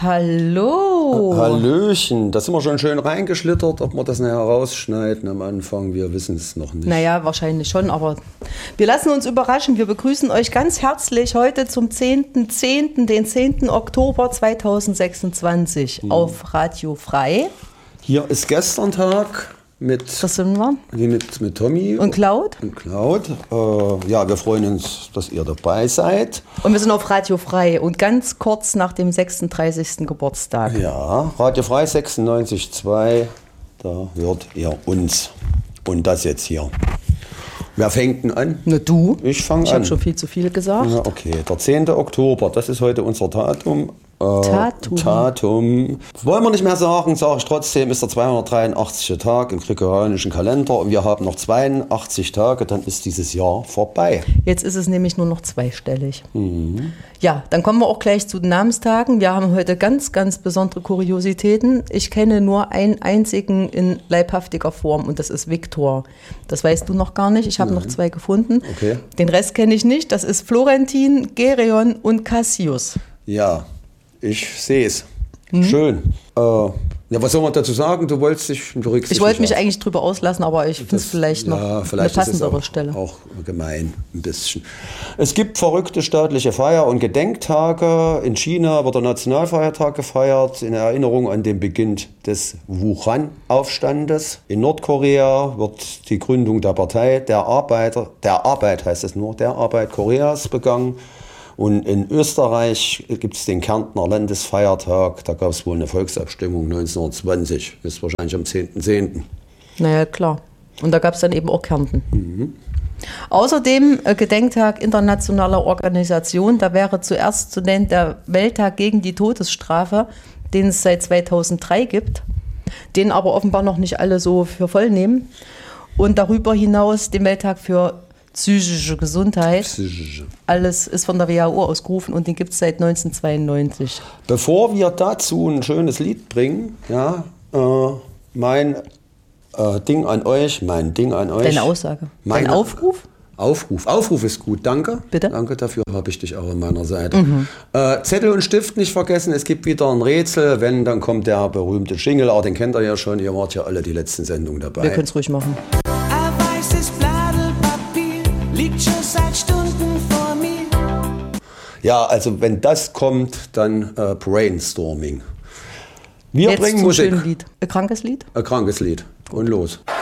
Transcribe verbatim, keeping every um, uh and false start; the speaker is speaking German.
Hallo. Hallöchen, da sind wir schon schön reingeschlittert, ob wir das nachher rausschneiden am Anfang, wir wissen es noch nicht. Naja, wahrscheinlich schon, aber wir lassen uns überraschen. Wir begrüßen euch ganz herzlich heute zum zehnten zehnten, den zehnten Oktober zweitausendsechsundzwanzig mhm. auf Radio Frei. Hier ist gestern Tag mit, das sind wir. mit, mit Tommy und Claude. Und Claude. Äh, ja, wir freuen uns, dass ihr dabei seid. Und wir sind auf Radio Frei und ganz kurz nach dem sechsunddreißigsten Geburtstag. Ja, Radio Frei sechsundneunzig Komma zwei, da hört ihr uns. Und das jetzt hier. Wer fängt denn an? Na du. Ich fange an. Ich habe schon viel zu viel gesagt. Ja, okay, der zehnte Oktober, das ist heute unser Datum. Äh, Tatum. Tatum. Wollen wir nicht mehr sagen, sage ich trotzdem, ist der zweihundertdreiundachtzigste Tag im gregorianischen Kalender und wir haben noch zweiundachtzig Tage, dann ist dieses Jahr vorbei. Jetzt ist es nämlich nur noch zweistellig. Mhm. Ja, dann kommen wir auch gleich zu den Namenstagen. Wir haben heute ganz, ganz besondere Kuriositäten. Ich kenne nur einen einzigen in leibhaftiger Form und das ist Viktor. Das weißt du noch gar nicht. Ich habe noch zwei gefunden. Okay. Den Rest kenne ich nicht. Das ist Florentin, Gereon und Cassius. Ja, ich sehe es. Mhm. Schön. Äh, ja, was soll man dazu sagen? Du wolltest dich berücksichtigen. Ich wollte mich eigentlich drüber auslassen, aber ich finde es vielleicht noch ja, vielleicht eine passendere ist es auch, Stelle. Auch gemein, ein bisschen. Es gibt verrückte staatliche Feier- und Gedenktage. In China wird der Nationalfeiertag gefeiert, in Erinnerung an den Beginn des Wuhan-Aufstandes. In Nordkorea wird die Gründung der Partei der Arbeiter, der Arbeit heißt es nur, der Arbeit Koreas begangen. Und in Österreich gibt es den Kärntner Landesfeiertag. Da gab es wohl eine Volksabstimmung neunzehnhundertzwanzig. Das ist wahrscheinlich am zehnten zehnten Naja, klar. Und da gab es dann eben auch Kärnten. Mhm. Außerdem äh, Gedenktag internationaler Organisation. Da wäre zuerst zu nennen der Welttag gegen die Todesstrafe, den es seit zweitausenddrei gibt, den aber offenbar noch nicht alle so für voll nehmen. Und darüber hinaus den Welttag für psychische Gesundheit. Psychische. Alles ist von der W H O ausgerufen und den gibt es seit neunzehnhundertzweiundneunzig. Bevor wir dazu ein schönes Lied bringen, ja, äh, mein äh, Ding an euch, mein Ding an euch. Deine Aussage. Mein Aufruf? Aufruf. Aufruf ist gut, danke. Bitte? Danke, dafür habe ich dich auch an meiner Seite. Mhm. Äh, Zettel und Stift nicht vergessen, es gibt wieder ein Rätsel. Wenn, dann kommt der berühmte Jingle, aber den kennt ihr ja schon, ihr wart ja alle die letzten Sendungen dabei. Wir können es ruhig machen. Ja, also wenn das kommt, dann äh, Brainstorming. Wir Jetzt bringen zum Musik. Schönen Lied. Ein krankes Lied? Ein krankes Lied. Und los.